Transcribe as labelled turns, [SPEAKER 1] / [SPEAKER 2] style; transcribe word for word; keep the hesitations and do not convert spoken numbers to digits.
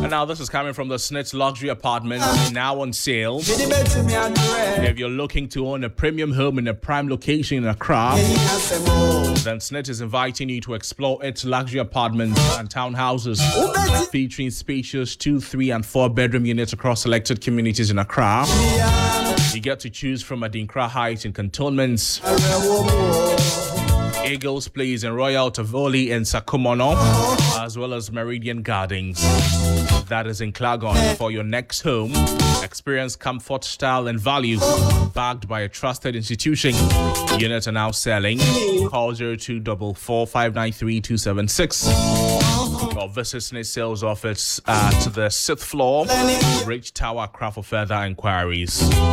[SPEAKER 1] Now, this is coming from the Snitz Luxury Apartments, now on sale. If you're looking to own a premium home in a prime location in Accra, then Snitz is inviting you to explore its luxury apartments and townhouses, featuring spacious two, three, and four bedroom units across selected communities in Accra. You get to choose from Adinkra Heights in Cantonments, Eagles Place in Royal Tivoli in Sakumono, as well as Meridian Gardens. That is in Klagon. For your next home, experience comfort, style, and value, backed by a trusted institution. Units are now selling. Call zero two four four, five nine three, two seven six or visit Snitz Sales Office at the sixth floor, Ridge Tower, Accra, for further inquiries.